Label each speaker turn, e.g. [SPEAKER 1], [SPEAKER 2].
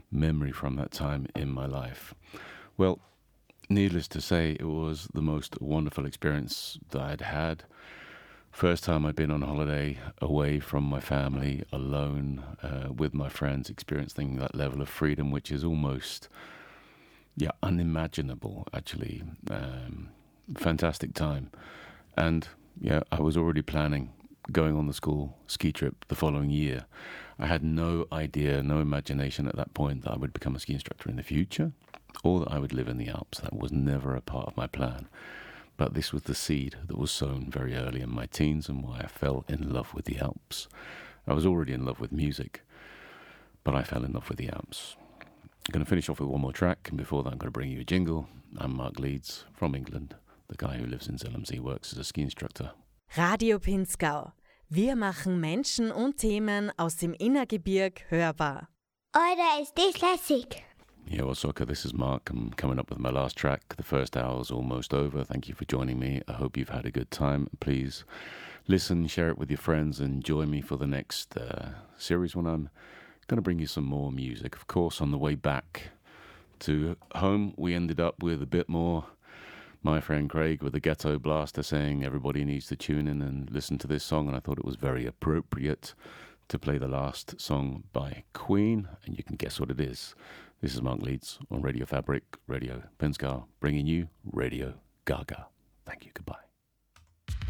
[SPEAKER 1] memory from that time in my life. Well, needless to say, it was the most wonderful experience that I'd had. First time I'd been on holiday away from my family, alone, with my friends, experiencing that level of freedom, which is almost, unimaginable, actually. Fantastic time. And, I was already planning going on the school ski trip the following year. I had no idea, no imagination at that point that I would become a ski instructor in the future or that I would live in the Alps. That was never a part of my plan. But this was the seed that was sown very early in my teens and why I fell in love with the Alps. I was already in love with music, but I fell in love with the Alps. I'm going to finish off with one more track, and before that I'm going to bring you a jingle. I'm Mark Leeds from England, the guy who lives in Zillumsee, works as a ski instructor.
[SPEAKER 2] Radio Pinzgau. Wir machen Menschen und Themen aus dem Innergebirg hörbar.
[SPEAKER 3] Oder ist das lässig?
[SPEAKER 1] Yeah, well, Soccer, this is Mark. I'm coming up with my last track. The first hour's almost over. Thank you for joining me. I hope you've had a good time. Please listen, share it with your friends, and join me for the next series when I'm going to bring you some more music. Of course, on the way back to home, we ended up with a bit more. My friend Craig with the Ghetto Blaster saying everybody needs to tune in and listen to this song, and I thought it was very appropriate to play the last song by Queen, and you can guess what it is. This is Mark Leeds on Radio Fabric, Radio Pinzgau, bringing you Radio Gaga. Thank you, goodbye.